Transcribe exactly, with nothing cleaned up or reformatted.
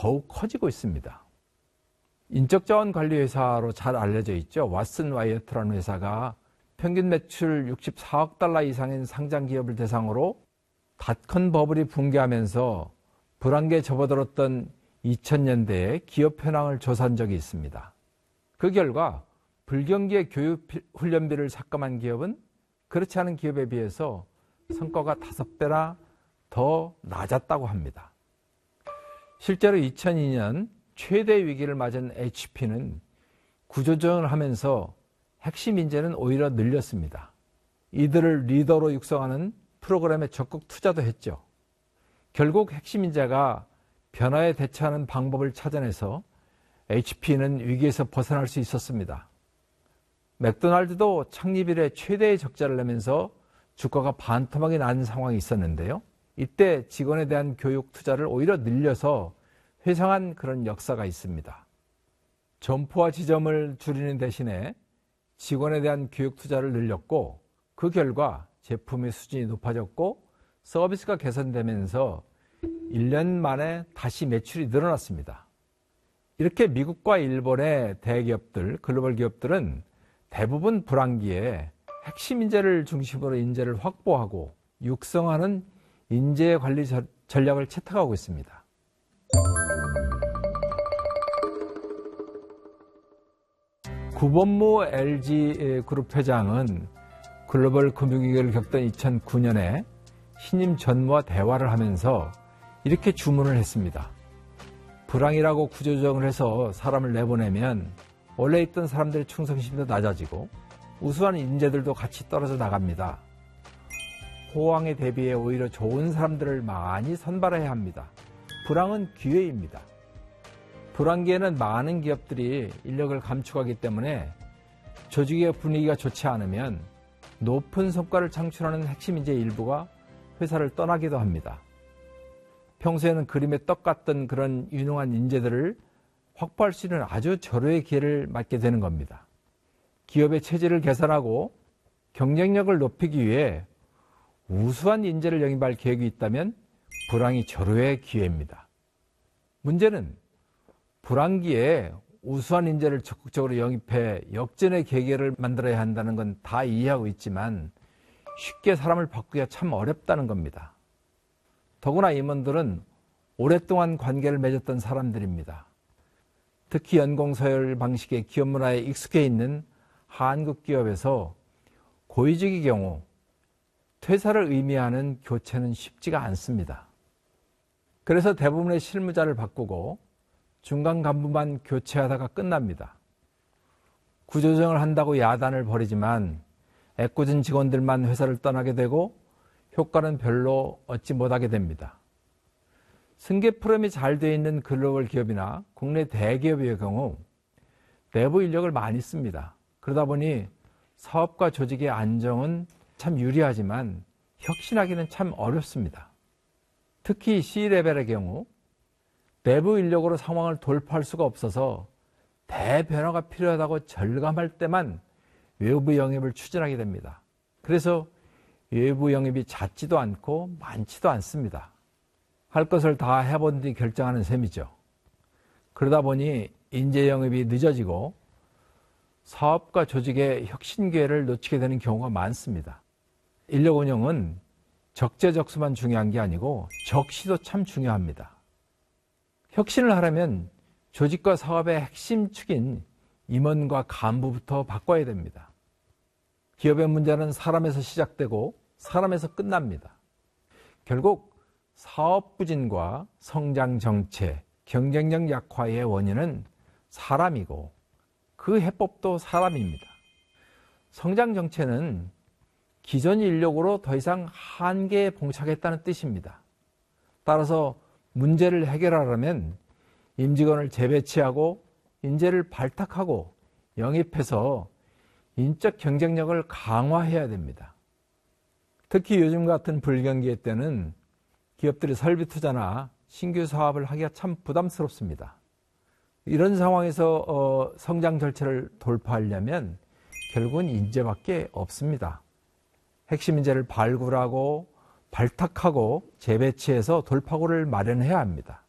더욱 커지고 있습니다. 인적자원관리회사로 잘 알려져 있죠. 왓슨 와이어트라는 회사가 평균 매출 육십사억 달러 이상인 상장 기업을 대상으로 닷컴 버블이 붕괴하면서 불황기에 접어들었던 이천 년대에 기업 현황을 조사한 적이 있습니다. 그 결과 불경기에 교육 훈련비를 삭감한 기업은 그렇지 않은 기업에 비해서 성과가 다섯 배나 더 낮았다고 합니다. 실제로 이천이 년 최대 위기를 맞은 에이치피는 구조조정을 하면서 핵심 인재는 오히려 늘렸습니다. 이들을 리더로 육성하는 프로그램에 적극 투자도 했죠. 결국 핵심 인재가 변화에 대처하는 방법을 찾아내서 에이치피는 위기에서 벗어날 수 있었습니다. 맥도날드도 창립 이래 최대의 적자를 내면서 주가가 반토막이 난 상황이 있었는데요. 이때 직원에 대한 교육 투자를 오히려 늘려서 회상한 그런 역사가 있습니다. 점포와 지점을 줄이는 대신에 직원에 대한 교육 투자를 늘렸고 그 결과 제품의 수준이 높아졌고 서비스가 개선되면서 일 년 만에 다시 매출이 늘어났습니다. 이렇게 미국과 일본의 대기업들, 글로벌 기업들은 대부분 불황기에 핵심 인재를 중심으로 인재를 확보하고 육성하는 인재 관리 전략을 채택하고 있습니다. 구본무 엘지그룹 회장은 글로벌 금융위기를 겪던 이천구 년에 신임 전무와 대화를 하면서 이렇게 주문을 했습니다. 불황이라고 구조조정을 해서 사람을 내보내면 원래 있던 사람들의 충성심도 낮아지고 우수한 인재들도 같이 떨어져 나갑니다. 호황에 대비해 오히려 좋은 사람들을 많이 선발해야 합니다. 불황은 기회입니다. 불황기에는 많은 기업들이 인력을 감축하기 때문에 조직의 분위기가 좋지 않으면 높은 성과를 창출하는 핵심 인재 일부가 회사를 떠나기도 합니다. 평소에는 그림의 떡 같던 그런 유능한 인재들을 확보할 수 있는 아주 절호의 기회를 맞게 되는 겁니다. 기업의 체질을 개선하고 경쟁력을 높이기 위해 우수한 인재를 영입할 계획이 있다면 불황이 절호의 기회입니다. 문제는 불황기에 우수한 인재를 적극적으로 영입해 역전의 계기를 만들어야 한다는 건 다 이해하고 있지만 쉽게 사람을 바꾸기가 참 어렵다는 겁니다. 더구나 임원들은 오랫동안 관계를 맺었던 사람들입니다. 특히 연공서열 방식의 기업 문화에 익숙해 있는 한국 기업에서 고위직의 경우 퇴사를 의미하는 교체는 쉽지가 않습니다. 그래서 대부분의 실무자를 바꾸고 중간 간부만 교체하다가 끝납니다. 구조조정을 한다고 야단을 벌이지만 애꿎은 직원들만 회사를 떠나게 되고 효과는 별로 얻지 못하게 됩니다. 승계 프로그램이 잘 되어 있는 글로벌 기업이나 국내 대기업의 경우 내부 인력을 많이 씁니다. 그러다 보니 사업과 조직의 안정은 참 유리하지만 혁신하기는 참 어렵습니다. 특히 C레벨의 경우 내부 인력으로 상황을 돌파할 수가 없어서 대변화가 필요하다고 절감할 때만 외부 영입을 추진하게 됩니다. 그래서 외부 영입이 잦지도 않고 많지도 않습니다. 할 것을 다 해본 뒤 결정하는 셈이죠. 그러다 보니 인재 영입이 늦어지고 사업과 조직의 혁신 기회를 놓치게 되는 경우가 많습니다. 인력 운영은 적재적소만 중요한 게 아니고 적시도 참 중요합니다. 혁신을 하려면 조직과 사업의 핵심 축인 임원과 간부부터 바꿔야 됩니다. 기업의 문제는 사람에서 시작되고 사람에서 끝납니다. 결국 사업 부진과 성장 정체, 경쟁력 약화의 원인은 사람이고 그 해법도 사람입니다. 성장 정체는 기존 인력으로 더 이상 한계에 봉착했다는 뜻입니다. 따라서 문제를 해결하려면 임직원을 재배치하고 인재를 발탁하고 영입해서 인적 경쟁력을 강화해야 됩니다. 특히 요즘 같은 불경기 때는 기업들이 설비 투자나 신규 사업을 하기가 참 부담스럽습니다. 이런 상황에서 어, 성장 절차를 돌파하려면 결국은 인재밖에 없습니다. 핵심 인재를 발굴하고 발탁하고 재배치해서 돌파구를 마련해야 합니다.